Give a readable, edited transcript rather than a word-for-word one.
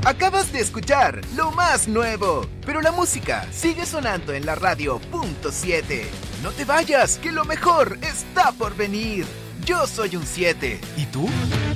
Acabas de escuchar lo más nuevo, pero la música sigue sonando en la radio .7. No te vayas, que lo mejor está por venir. Yo soy un 7. ¿Y tú?